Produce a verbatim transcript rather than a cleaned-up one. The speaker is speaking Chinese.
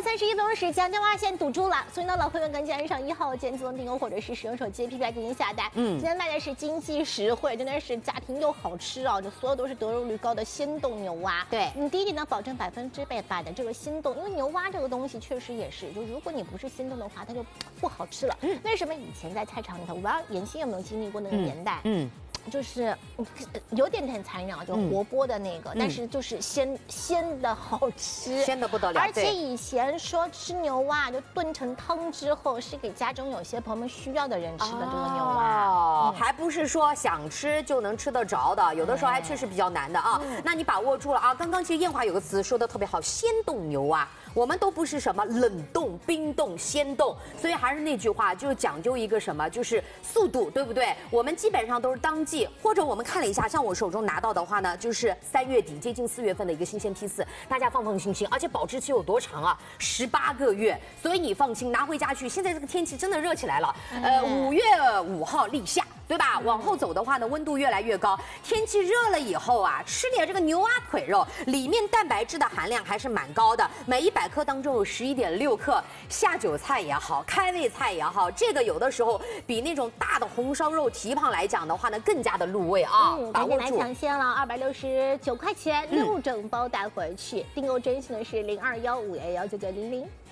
三十一分钟时间，电话线堵住了，所以呢，老朋友赶紧按上一号键自动订购或者是使用手机 A P P 来进行下单。嗯，今天卖的是经济实惠，真的是家庭又好吃啊！就所有都是得肉率高的鲜冻牛蛙。 对， 你第一点呢，保证百分之百百的这个鲜冻，因为牛蛙这个东西确实也是，就如果你不是鲜冻的话，它就不好吃了。嗯，为什么以前在菜场里头，我不知道妍希有没有经历过那个年代？嗯。嗯就是有点点残忍啊，就活剥的那个，嗯、但是就是鲜鲜的好吃， 鲜的不得了。 而且以前说吃牛蛙就炖成汤之后，是给家中有些朋友们需要的人吃的这个牛蛙， 哦，嗯、还不是说想吃就能吃得着的，有的时候还确实比较难的啊。嗯、那你把握住了啊！刚刚其实艳华有个词说的特别好，鲜冻牛蛙。我们都不是什么冷冻、冰冻、鲜冻，所以还是那句话，就是讲究一个什么，就是速度，对不对？我们基本上都是当季，或者我们看了一下，像我手中拿到的话呢，就是三月底接近四月份的一个新鲜批次，大家放放心心，而且保质期有多长啊？十八个月，所以你放心拿回家去。现在这个天气真的热起来了，呃，五月五号立夏。对吧？往后走的话呢，温度越来越高，天气热了以后啊，吃点这个牛蛙腿肉，里面蛋白质的含量还是蛮高的，每一百克当中有十一点六克。下酒菜也好，开胃菜也好，这个有的时候比那种大的红烧肉蹄膀来讲的话呢，更加的入味啊。 嗯，赶紧来抢先了，二百六十九块钱，六整包带回去。订购征信的是零二幺五幺幺九九零零。